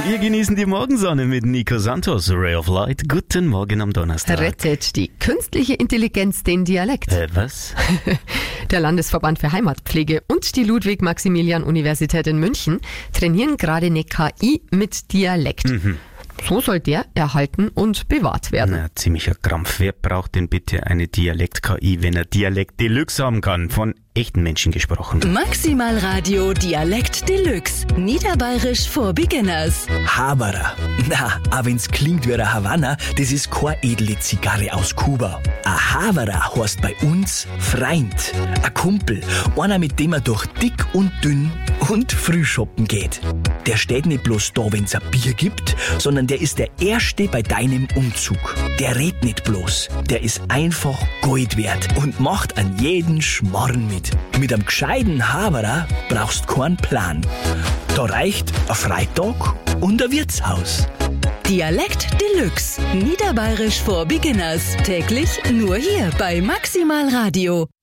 Wir genießen die Morgensonne mit Nico Santos, Ray of Light. Guten Morgen am Donnerstag. Rettet die künstliche Intelligenz den Dialekt? Was? Der Landesverband für Heimatpflege und die Ludwig-Maximilian-Universität in München trainieren gerade eine KI mit Dialekt. So soll der erhalten und bewahrt werden. Na, ziemlicher Krampf. Wer braucht denn bitte eine Dialekt-KI, wenn er Dialekt Deluxe haben kann? Von echten Menschen gesprochen. Maximal Radio Dialekt Deluxe. Niederbayerisch for Beginners. Haberer. Na, auch wenn's klingt wie eine Havanna, das ist keine edle Zigarre aus Kuba. Ein Haberer heißt bei uns Freund, ein Kumpel, einer, mit dem man durch dick und dünn und früh shoppen geht. Der steht nicht bloß da, wenn's ein Bier gibt, sondern der ist der Erste bei deinem Umzug. Der redet nicht bloß, der ist einfach Gold wert und macht an jeden Schmarrn mit. Mit einem gescheiten Haberer brauchst keinen Plan. Da reicht ein Freitag und ein Wirtshaus. Dialekt Deluxe. Niederbayerisch for Beginners. Täglich nur hier bei Maximal Radio.